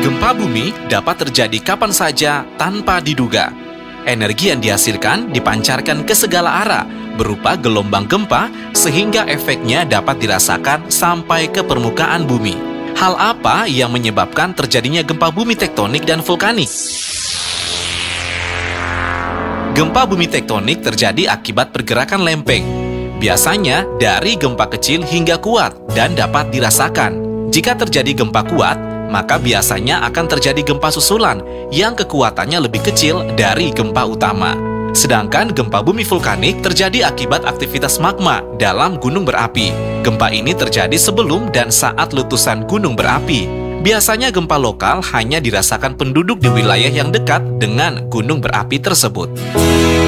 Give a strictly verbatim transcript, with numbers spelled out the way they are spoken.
Gempa bumi dapat terjadi kapan saja tanpa diduga. Energi yang dihasilkan dipancarkan ke segala arah berupa gelombang gempa sehingga efeknya dapat dirasakan sampai ke permukaan bumi. Hal apa yang menyebabkan terjadinya gempa bumi tektonik dan vulkanik? Gempa bumi tektonik terjadi akibat pergerakan lempeng. Biasanya dari gempa kecil hingga kuat dan dapat dirasakan. Jika terjadi gempa kuat, maka biasanya akan terjadi gempa susulan yang kekuatannya lebih kecil dari gempa utama. Sedangkan gempa bumi vulkanik terjadi akibat aktivitas magma dalam gunung berapi. Gempa ini terjadi sebelum dan saat letusan gunung berapi. Biasanya gempa lokal hanya dirasakan penduduk di wilayah yang dekat dengan gunung berapi tersebut.